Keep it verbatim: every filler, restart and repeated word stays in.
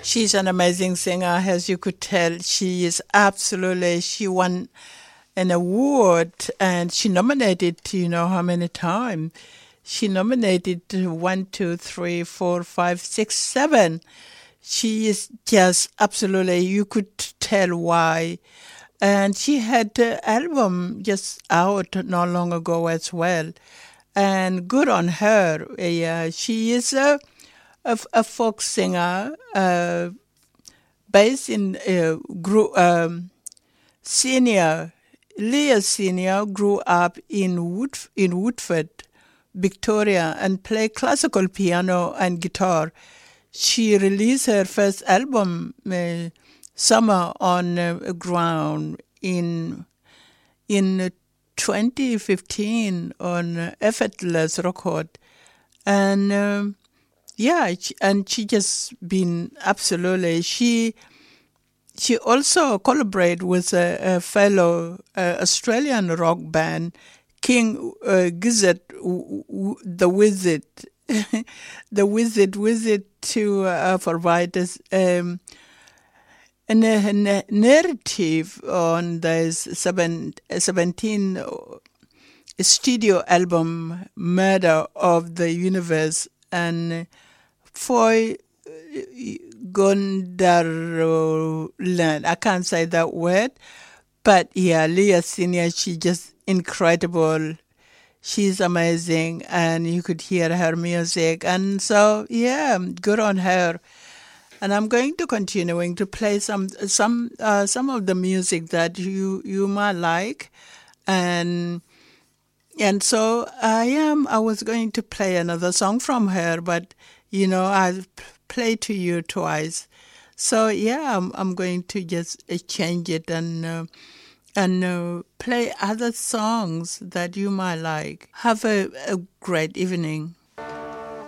She's an amazing singer, as you could tell. She is absolutely, she won an award and she nominated, you know how many times? She nominated one, two, three, four, five, six, seven. She is just absolutely, you could tell why. And she had an album just out not long ago as well. And good on her. Yeah, she is a, a, a folk singer uh, based in uh, grew, um, Senior. Leah Senior grew up in Wood, in Woodford, Victoria, and played classical piano and guitar. She released her first album, uh, Summer on uh, Ground, in in twenty fifteen on uh, Effortless Record. And um, yeah, she- and she just been absolutely, she she also collaborated with a, a fellow uh, Australian rock band, King uh, Gizzard, w- w- the Wizard, the Wizard, Wizard to uh, provide us um, a, na- narrative on this seven, seventeen studio album, Murder of the Universe, and Foy Gondaroland. I can't say that word, but yeah, Leah Senior, she just incredible. She's amazing, and you could hear her music, and so yeah, good on her. And I'm going to continuing to play some some uh, some of the music that you you might like, and and so I am. I was going to play another song from her, but you know I played to you twice. So yeah, I'm, I'm going to just uh, change it and uh, and uh, play other songs that you might like. Have a, a great evening.